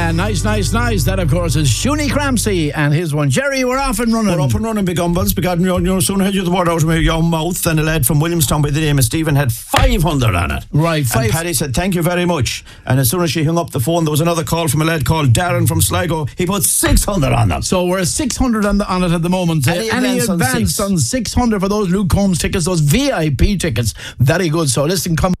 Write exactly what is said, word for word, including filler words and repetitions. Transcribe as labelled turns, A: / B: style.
A: Yeah, nice, nice, nice. That, of course, is Shuni Cramsey and his one. Jerry, we're off and running.
B: We're up and running, big umbles, because you know, no sooner had you the word out of your mouth than a lad from Williamstown by the name of Stephen had five hundred on it.
A: Right, five.
B: And Paddy said, thank you very much. And as soon as she hung up the phone, there was another call from a lad called Darren from Sligo. He put six hundred on them.
A: So we're six hundred on, the, on it at the moment.
B: Any
A: uh, any
B: advance on
A: advance
B: six?
A: on six hundred for those Luke Combs tickets, those V I P tickets. Very good. So listen, come